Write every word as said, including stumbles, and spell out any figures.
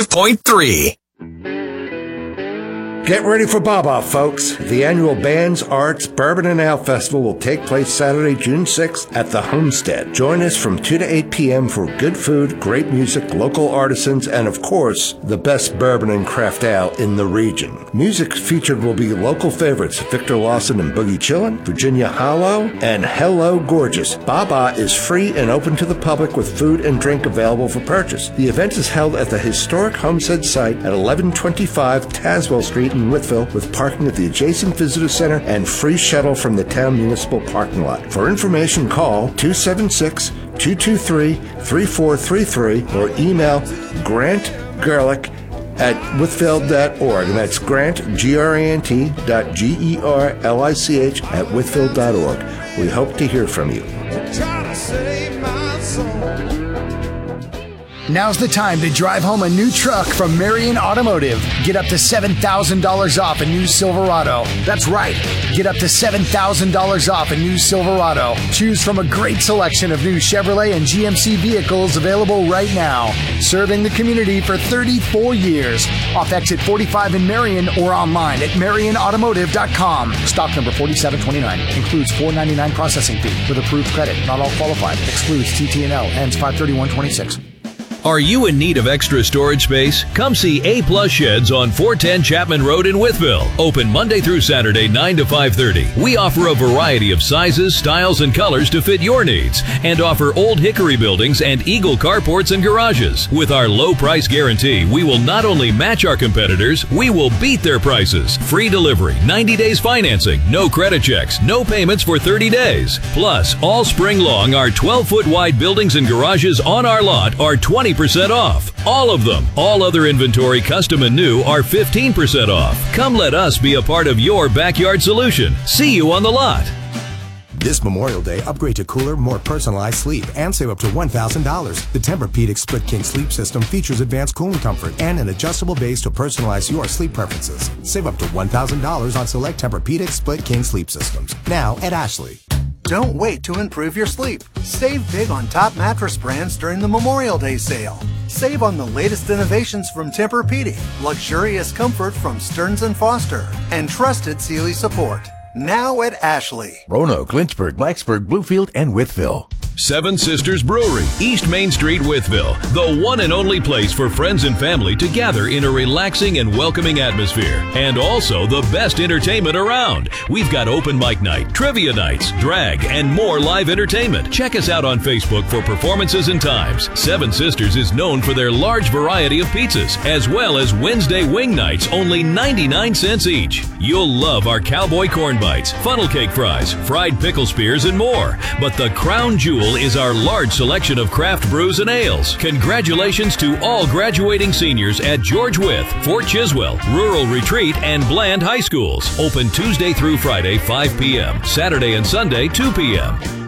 five point three. Get ready for Baba, folks. The annual Bands, Arts, Bourbon and Ale Festival will take place Saturday, June sixth at the Homestead. Join us from two to eight p.m. for good food, great music, local artisans, and of course, the best bourbon and craft ale in the region. Music featured will be local favorites Victor Lawson and Boogie Chillin', Virginia Hollow, and Hello Gorgeous. Baba is free and open to the public with food and drink available for purchase. The event is held at the historic Homestead site at eleven twenty-five Tazewell Street in Whitfield, with parking at the adjacent visitor center and free shuttle from the town municipal parking lot. For information, call two seven six, two two three, three four three three or email Grant Gerlich at whitfield dot org. And that's Grant, G R A N T dot G E R L I C H at whitfield dot org. We hope to hear from you. Now's the time to drive home a new truck from Marion Automotive. Get up to seven thousand dollars off a new Silverado. That's right. Get up to seven thousand dollars off a new Silverado. Choose from a great selection of new Chevrolet and G M C vehicles available right now. Serving the community for thirty-four years. Off exit forty-five in Marion or online at marion automotive dot com. Stock number forty-seven twenty-nine. Includes four ninety-nine processing fee with approved credit. Not all qualified. Excludes T T and L. Ends five thirty-one twenty-six. Are you in need of extra storage space? Come see A-Plus Sheds on four ten Chapman Road in Wytheville. Open Monday through Saturday, nine to five thirty. We offer a variety of sizes, styles, and colors to fit your needs, and offer old hickory buildings and Eagle carports and garages. With our low price guarantee, we will not only match our competitors, we will beat their prices. Free delivery, ninety days financing, no credit checks, no payments for thirty days. Plus, all spring long, our twelve foot wide buildings and garages on our lot are twenty percent off. All of them. All other inventory, custom and new, are fifteen percent off. Come let us be a part of your backyard solution. See you on the lot. This Memorial Day, upgrade to cooler, more personalized sleep and save up to one thousand dollars. The Tempur-Pedic Split King sleep system features advanced cooling comfort and an adjustable base to personalize your sleep preferences. Save up to one thousand dollars on select Tempur-Pedic Split King sleep systems. Now at Ashley. Don't wait to improve your sleep. Save big on top mattress brands during the Memorial Day sale. Save on the latest innovations from Tempur-Pedic, luxurious comfort from Stearns and Foster, and trusted Sealy support. Now at Ashley. Roanoke, Lynchburg, Blacksburg, Bluefield, and Wytheville. Seven Sisters Brewery, East Main Street, Wytheville. The one and only place for friends and family to gather in a relaxing and welcoming atmosphere. And also the best entertainment around. We've got open mic night, trivia nights, drag, and more live entertainment. Check us out on Facebook for performances and times. Seven Sisters is known for their large variety of pizzas, as well as Wednesday wing nights, only ninety-nine cents each. You'll love our cowboy corn bites, funnel cake fries, fried pickle spears, and more. But the crown jewel is our large selection of craft brews and ales. Congratulations to all graduating seniors at George Wythe, Fort Chiswell, Rural Retreat, and Bland High Schools. Open Tuesday through Friday, five p.m., Saturday and Sunday, two p.m.